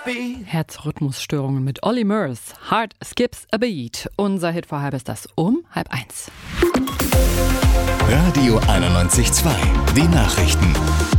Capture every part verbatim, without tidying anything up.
Herzrhythmusstörungen mit Olly Murs. Heart skips a beat. Unser Hit vor halb ist das um halb eins. Radio einundneunzig Komma zwei. Die Nachrichten.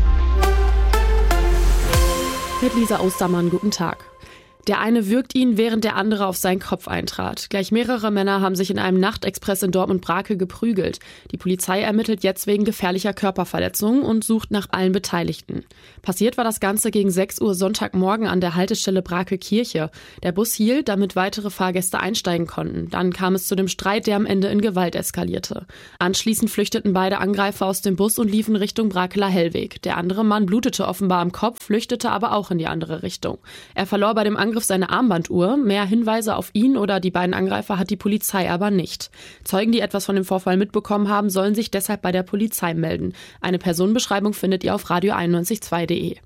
Mit Lisa Ostermann, guten Tag. Der eine würgt ihn, während der andere auf seinen Kopf eintrat. Gleich mehrere Männer haben sich in einem Nachtexpress in Dortmund-Brakel geprügelt. Die Polizei ermittelt jetzt wegen gefährlicher Körperverletzung und sucht nach allen Beteiligten. Passiert war das Ganze gegen sechs Uhr Sonntagmorgen an der Haltestelle Brakel-Kirche. Der Bus hielt, damit weitere Fahrgäste einsteigen konnten. Dann kam es zu dem Streit, der am Ende in Gewalt eskalierte. Anschließend flüchteten beide Angreifer aus dem Bus und liefen Richtung Brakeler Hellweg. Der andere Mann blutete offenbar am Kopf, flüchtete aber auch in die andere Richtung. Er verlor bei dem Angriff seine Armbanduhr. Mehr Hinweise auf ihn oder die beiden Angreifer hat die Polizei aber nicht. Zeugen, die etwas von dem Vorfall mitbekommen haben, sollen sich deshalb bei der Polizei melden. Eine Personenbeschreibung findet ihr auf radio einundneunzig Komma zwei punkt de.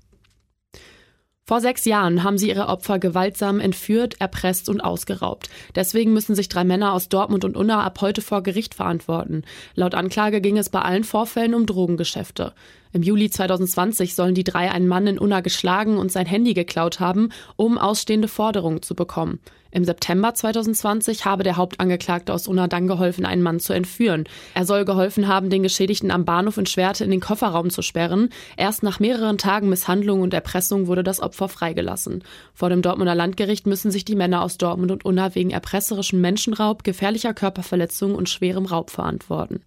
Vor sechs Jahren haben sie ihre Opfer gewaltsam entführt, erpresst und ausgeraubt. Deswegen müssen sich drei Männer aus Dortmund und Unna ab heute vor Gericht verantworten. Laut Anklage ging es bei allen Vorfällen um Drogengeschäfte. Im Juli zweitausendzwanzig sollen die drei einen Mann in Unna geschlagen und sein Handy geklaut haben, um ausstehende Forderungen zu bekommen. Im September zweitausendzwanzig habe der Hauptangeklagte aus Unna dann geholfen, einen Mann zu entführen. Er soll geholfen haben, den Geschädigten am Bahnhof in Schwerte in den Kofferraum zu sperren. Erst nach mehreren Tagen Misshandlung und Erpressung wurde das Opfer freigelassen. Vor dem Dortmunder Landgericht müssen sich die Männer aus Dortmund und Unna wegen erpresserischem Menschenraub, gefährlicher Körperverletzung und schwerem Raub verantworten.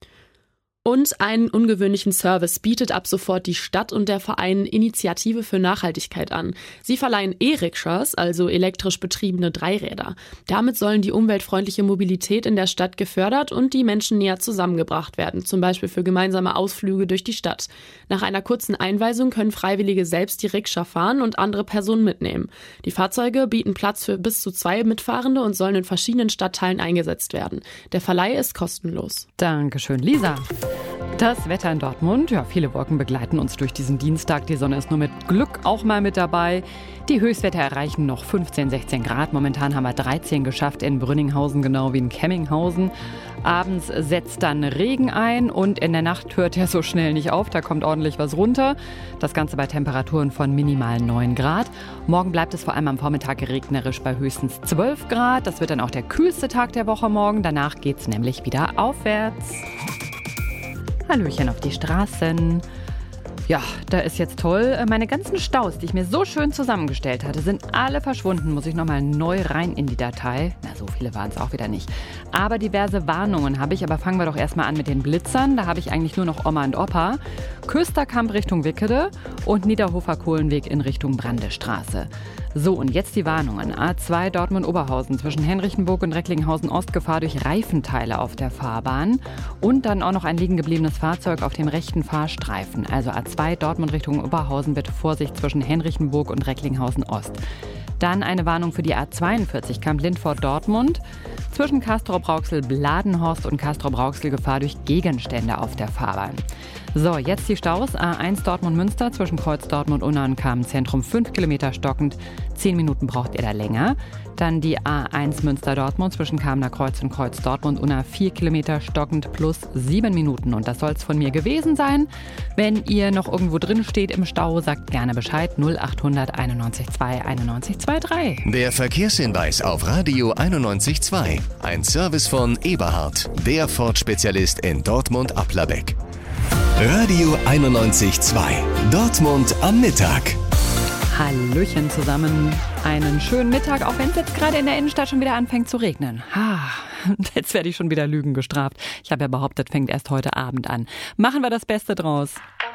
Und einen ungewöhnlichen Service bietet ab sofort die Stadt und der Verein Initiative für Nachhaltigkeit an. Sie verleihen E-Rikschas, also elektrisch betriebene Dreiräder. Damit sollen die umweltfreundliche Mobilität in der Stadt gefördert und die Menschen näher zusammengebracht werden, zum Beispiel für gemeinsame Ausflüge durch die Stadt. Nach einer kurzen Einweisung können Freiwillige selbst die Rikscha fahren und andere Personen mitnehmen. Die Fahrzeuge bieten Platz für bis zu zwei Mitfahrende und sollen in verschiedenen Stadtteilen eingesetzt werden. Der Verleih ist kostenlos. Dankeschön, Lisa. Das Wetter in Dortmund, ja, viele Wolken begleiten uns durch diesen Dienstag. Die Sonne ist nur mit Glück auch mal mit dabei. Die Höchstwerte erreichen noch fünfzehn, sechzehn Grad. Momentan haben wir dreizehn geschafft in Brünninghausen, genau wie in Kemminghausen. Abends setzt dann Regen ein und in der Nacht hört er so schnell nicht auf. Da kommt ordentlich was runter. Das Ganze bei Temperaturen von minimal neun Grad. Morgen bleibt es vor allem am Vormittag regnerisch bei höchstens zwölf Grad. Das wird dann auch der kühlste Tag der Woche morgen. Danach geht's nämlich wieder aufwärts. Hallöchen auf die Straßen. Ja, da ist jetzt toll. Meine ganzen Staus, die ich mir so schön zusammengestellt hatte, sind alle verschwunden. Muss ich nochmal neu rein in die Datei. Na, so viele waren es auch wieder nicht. Aber diverse Warnungen habe ich. Aber fangen wir doch erstmal an mit den Blitzern. Da habe ich eigentlich nur noch Oma und Opa. Kösterkamp Richtung Wickede und Niederhofer Kohlenweg in Richtung Brandestraße. So, und jetzt die Warnungen. A zwei Dortmund-Oberhausen zwischen Henrichenburg und Recklinghausen-Ost, Gefahr durch Reifenteile auf der Fahrbahn. Und dann auch noch ein liegen gebliebenes Fahrzeug auf dem rechten Fahrstreifen. Also A zwei Dortmund Richtung Oberhausen, bitte Vorsicht zwischen Henrichenburg und Recklinghausen-Ost. Dann eine Warnung für die A zweiundvierzig Kamp-Lindfort-Dortmund. Zwischen Castrop-Rauxel-Bladenhorst und Castrop-Rauxel Gefahr durch Gegenstände auf der Fahrbahn. So, jetzt die Staus. A eins Dortmund-Münster zwischen Kreuz Dortmund Unna und Kamenz-Zentrum fünf Kilometer stockend. zehn Minuten braucht ihr da länger. Dann die A eins Münster-Dortmund zwischen Kamener Kreuz und Kreuz Dortmund Unna vier Kilometer stockend plus sieben Minuten. Und das soll es von mir gewesen sein. Wenn ihr noch irgendwo drin steht im Stau, sagt gerne Bescheid. null achthundert einundneunzig zwei einundneunzig drei. Der Verkehrshinweis auf Radio einundneunzig Komma zwei. Ein Service von Eberhard, der Ford-Spezialist in Dortmund-Applerbeck. Radio einundneunzig Komma zwei. Dortmund am Mittag. Hallöchen zusammen. Einen schönen Mittag, auch wenn es jetzt gerade in der Innenstadt schon wieder anfängt zu regnen. Ha, jetzt werde ich schon wieder Lügen gestraft. Ich habe ja behauptet, fängt erst heute Abend an. Machen wir das Beste draus.